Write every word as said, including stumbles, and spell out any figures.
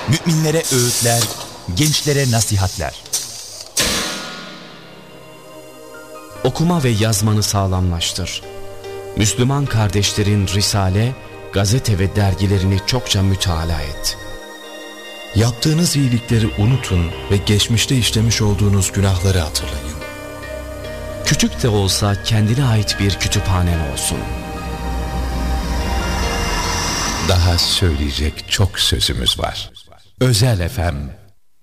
Müminlere öğütler, gençlere nasihatler. Okuma ve yazmanı sağlamlaştır. Müslüman kardeşlerin risale, gazete ve dergilerini çokça mütalaa et. Yaptığınız iyilikleri unutun ve geçmişte işlemiş olduğunuz günahları hatırlayın. Küçük de olsa kendine ait bir kütüphanen olsun. Daha söyleyecek çok sözümüz var. Özel F M